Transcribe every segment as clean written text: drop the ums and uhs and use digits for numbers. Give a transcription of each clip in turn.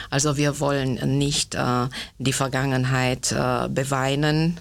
Also wir wollen nicht die Vergangenheit beweinen,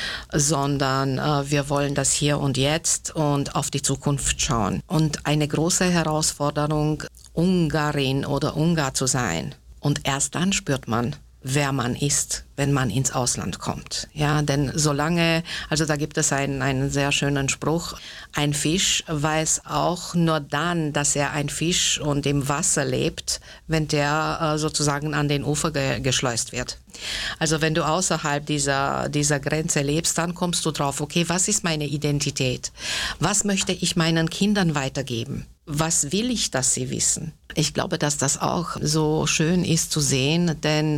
sondern wir wollen das Hier und Jetzt und auf die Zukunft schauen. Und eine große Herausforderung, Ungarin oder Ungar zu sein. Und erst dann spürt man, wer man ist, wenn man ins Ausland kommt. Ja, denn solange, also da gibt es einen sehr schönen Spruch, ein Fisch weiß auch nur dann, dass er ein Fisch und im Wasser lebt, wenn der sozusagen an den Ufer geschleust wird. Also wenn du außerhalb dieser Grenze lebst, dann kommst du drauf, okay, was ist meine Identität? Was möchte ich meinen Kindern weitergeben? Was will ich, dass sie wissen? Ich glaube, dass das auch so schön ist zu sehen, denn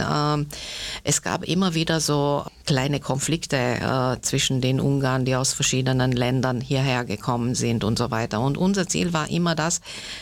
es gab immer wieder so kleine Konflikte zwischen den Ungarn, die aus verschiedenen Ländern hierher gekommen sind und so weiter. Und unser Ziel war immer das,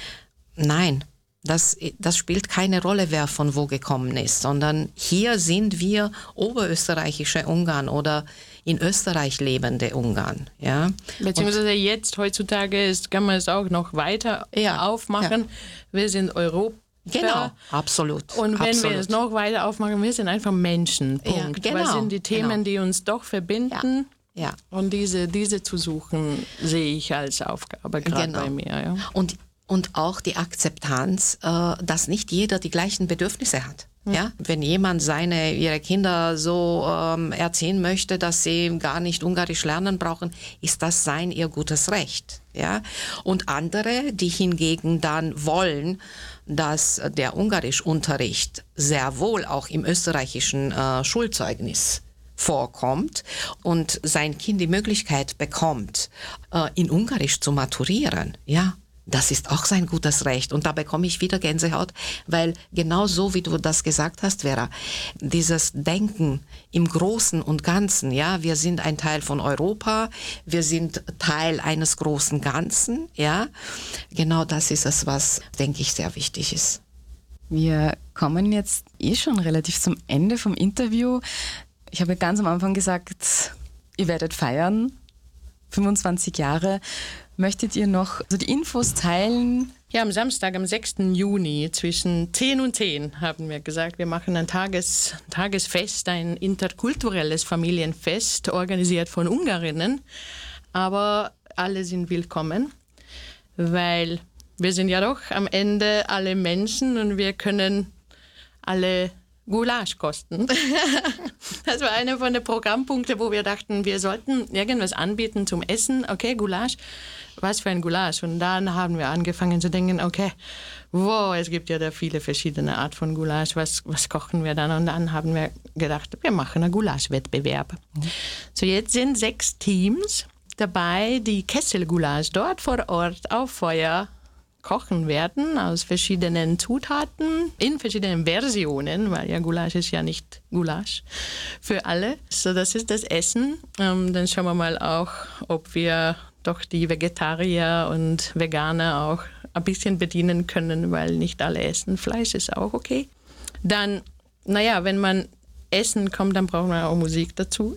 nein, das spielt keine Rolle, wer von wo gekommen ist, sondern hier sind wir oberösterreichische Ungarn oder in Österreich lebende Ungarn. Ja? Beziehungsweise jetzt, heutzutage, kann man es auch noch weiter aufmachen. Ja. Wir sind Europa. Genau, absolut. Und wenn wir es noch weiter aufmachen, wir sind einfach Menschen. Punkt. Ja, genau, was sind die Themen, die uns doch verbinden? Ja. Ja. Und diese zu suchen, sehe ich als Aufgabe gerade bei mir. Ja. Und auch die Akzeptanz, dass nicht jeder die gleichen Bedürfnisse hat. Ja, wenn jemand ihre Kinder so erziehen möchte, dass sie gar nicht Ungarisch lernen brauchen, ist das ihr gutes Recht. Ja, und andere, die hingegen dann wollen, dass der Ungarischunterricht sehr wohl auch im österreichischen Schulzeugnis vorkommt und sein Kind die Möglichkeit bekommt, in Ungarisch zu maturieren, ja. Das ist auch sein gutes Recht. Und da bekomme ich wieder Gänsehaut, weil genau so, wie du das gesagt hast, Vera, dieses Denken im Großen und Ganzen, ja, wir sind ein Teil von Europa, wir sind Teil eines großen Ganzen, ja, genau das ist es, was, denke ich, sehr wichtig ist. Wir kommen jetzt schon relativ zum Ende vom Interview. Ich habe ganz am Anfang gesagt, ihr werdet feiern, 25 Jahre. Möchtet ihr noch die Infos teilen? Ja, am Samstag, am 6. Juni zwischen 10 und 10 haben wir gesagt, wir machen ein Tagesfest, ein interkulturelles Familienfest, organisiert von Ungarinnen. Aber alle sind willkommen, weil wir sind ja doch am Ende alle Menschen und wir können alle Gulasch kosten. Das war einer von den Programmpunkten, wo wir dachten, wir sollten irgendwas anbieten zum Essen. Okay, Gulasch. Was für ein Gulasch? Und dann haben wir angefangen zu denken, okay, es gibt ja da viele verschiedene Arten von Gulasch. Was kochen wir dann? Und dann haben wir gedacht, wir machen einen Gulaschwettbewerb. So, jetzt sind 6 Teams dabei, die Kesselgulasch dort vor Ort auf Feuer kochen werden aus verschiedenen Zutaten, in verschiedenen Versionen, weil ja Gulasch ist ja nicht Gulasch für alle. So, das ist das Essen. Dann schauen wir mal auch, ob wir doch die Vegetarier und Veganer auch ein bisschen bedienen können, weil nicht alle essen. Fleisch ist auch okay. Dann, wenn man essen kommt, dann braucht man auch Musik dazu.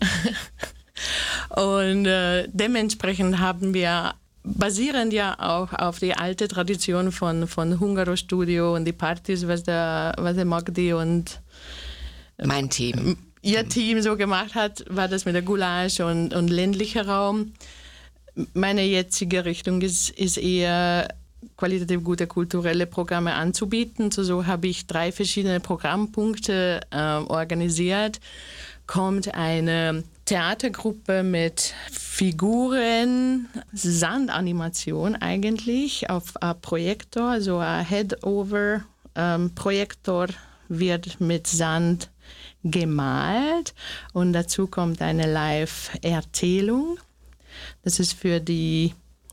Und dementsprechend haben wir basierend ja auch auf die alte Tradition von Hungarostudio und die Partys, was der Magdi und mein Team, ihr Team so gemacht hat, war das mit der Gulasch und ländlicher Raum. Meine jetzige Richtung ist eher qualitativ gute kulturelle Programme anzubieten. So habe ich 3 verschiedene Programmpunkte organisiert. Kommt eine Theatergruppe mit Figuren, Sandanimation eigentlich, auf einem Projektor, so ein Head-Over-Projektor wird mit Sand gemalt und dazu kommt eine Live-Erzählung. Das ist für die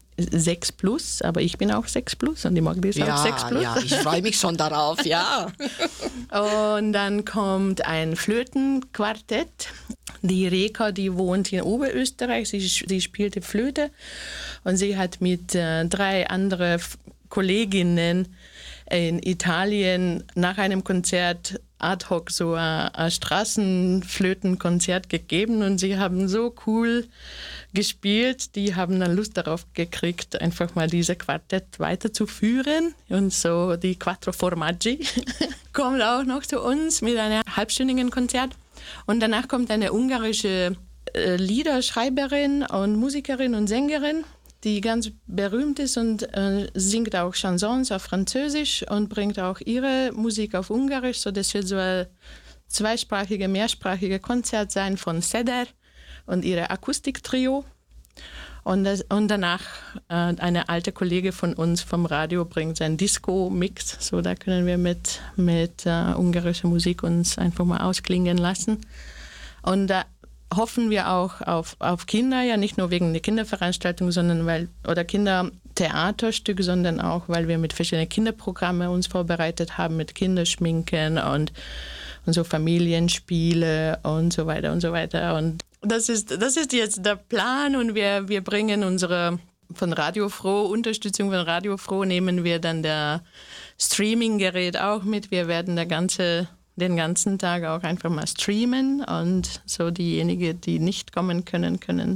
6+, aber ich bin auch 6+ und die Magdi ist auch 6+. Ja, ich freue mich schon darauf, ja. Und dann kommt ein Flötenquartett. Die Reka, die wohnt in Oberösterreich, sie spielt die Flöte und sie hat mit 3 anderen Kolleginnen in Italien nach einem Konzert ad hoc so ein Straßenflötenkonzert gegeben und sie haben so cool gespielt, die haben dann Lust darauf gekriegt, einfach mal diese Quartett weiterzuführen. Und so die Quattro Formaggi kommt auch noch zu uns mit einem halbstündigen Konzert. Und danach kommt eine ungarische Liederschreiberin und Musikerin und Sängerin, die ganz berühmt ist und singt auch Chansons auf Französisch und bringt auch ihre Musik auf Ungarisch. So, das wird so ein zweisprachige, mehrsprachige Konzert sein von Seder und ihre Akustiktrio. Und danach eine alte Kollege von uns vom Radio bringt seinen Disco-Mix. So, da können wir mit ungarischer Musik uns einfach mal ausklingen lassen. Und da hoffen wir auch auf Kinder, ja nicht nur wegen der Kinderveranstaltung, oder Kindertheaterstück, sondern auch, weil wir mit verschiedenen Kinderprogrammen uns vorbereitet haben, mit Kinderschminken und so Familienspiele und so weiter und so weiter. Und das ist jetzt der Plan und wir bringen Unterstützung von Radio Froh, nehmen wir dann der Streaming-Gerät auch mit. Wir werden den ganzen Tag auch einfach mal streamen und so diejenigen, die nicht kommen können, können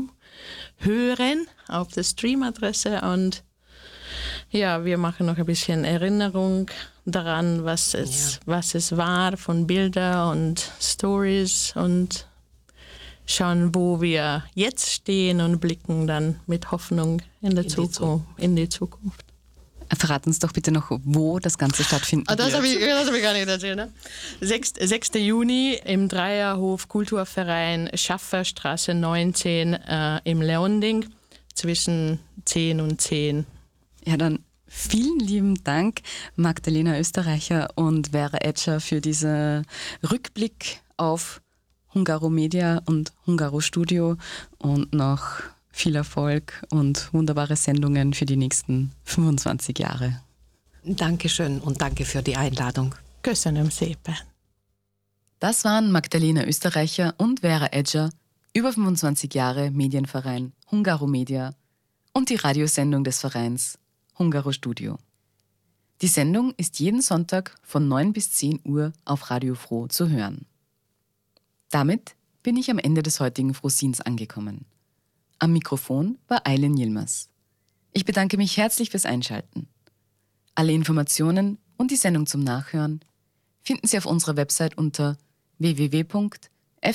zuhören auf der Streamadresse und ja, wir machen noch ein bisschen Erinnerung daran, was es war von Bildern und Stories und schauen, wo wir jetzt stehen und blicken dann mit Hoffnung in die Zukunft. Verrat uns doch bitte noch, wo das Ganze stattfinden wird. Das habe ich gar nicht erzählt. Ne? 6. Juni im Dreierhof Kulturverein Schafferstraße 19 im Leonding zwischen 10 und 10. Ja, dann vielen lieben Dank, Magdalena Österreicher und Vera Etscher, für diesen Rückblick auf Hungaro Media und Hungaro Studio und noch viel Erfolg und wunderbare Sendungen für die nächsten 25 Jahre. Dankeschön und danke für die Einladung. Köszönöm szépen. Das waren Magdalena Österreicher und Vera Etscher, über 25 Jahre Medienverein Hungaro Media und die Radiosendung des Vereins Hungaro Studio. Die Sendung ist jeden Sonntag von 9 bis 10 Uhr auf Radio Froh zu hören. Damit bin ich am Ende des heutigen Frohsins angekommen. Am Mikrofon war Eileen Yilmaz. Ich bedanke mich herzlich fürs Einschalten. Alle Informationen und die Sendung zum Nachhören finden Sie auf unserer Website unter www.fro.at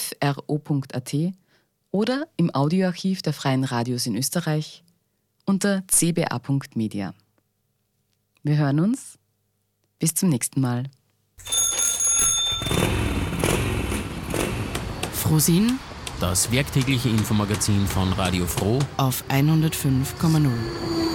oder im Audioarchiv der Freien Radios in Österreich unter cba.media. Wir hören uns. Bis zum nächsten Mal. Frohsinn, das werktägliche Infomagazin von Radio Froh auf 105,0.